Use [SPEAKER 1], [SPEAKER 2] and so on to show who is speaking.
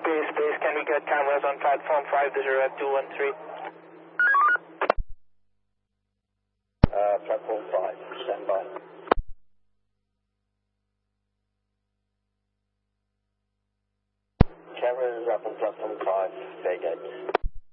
[SPEAKER 1] Base, can we get cameras on platform 50 at 213?
[SPEAKER 2] Platform 5, stand by. Cameras up on platform 5, fair gates.